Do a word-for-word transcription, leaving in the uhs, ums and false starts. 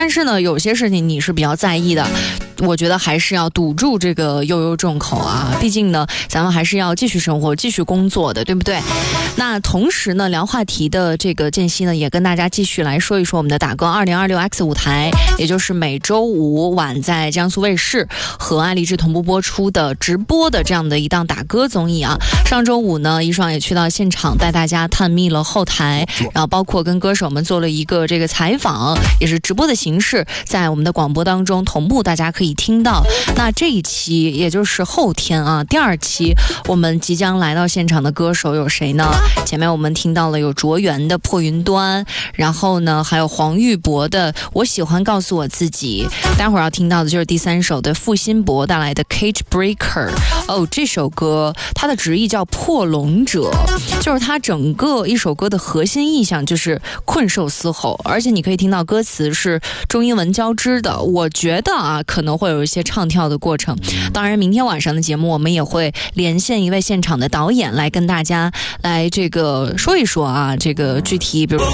但是呢，有些事情你是比较在意的，我觉得还是要堵住这个悠悠众口啊，毕竟呢，咱们还是要继续生活、继续工作的，对不对？那同时呢，聊话题的这个间隙呢，也跟大家继续来说一说我们的打歌二零二六 X 舞台，也就是每周五晚在江苏卫视和爱荔枝同步播出的直播的这样的一档打歌综艺啊。上周五呢，一爽也去到现场带大家探秘了后台，然后包括跟歌手们做了一个这个采访，也是直播的形式，在我们的广播当中同步大家可以听到。那这一期也就是后天啊，第二期我们即将来到现场的歌手有谁呢？前面我们听到了有卓源的破云端，然后呢还有黄玉博的我喜欢告诉我自己，待会儿要听到的就是第三首的付辛博带来的 Cage Breaker。 哦，这首歌它的直译叫破笼者，就是它整个一首歌的核心意象就是困兽嘶吼，而且你可以听到歌词是中英文交织的，我觉得啊可能会有一些唱跳的过程。当然明天晚上的节目我们也会连线一位现场的导演来跟大家来这个说一说啊，这个具体比如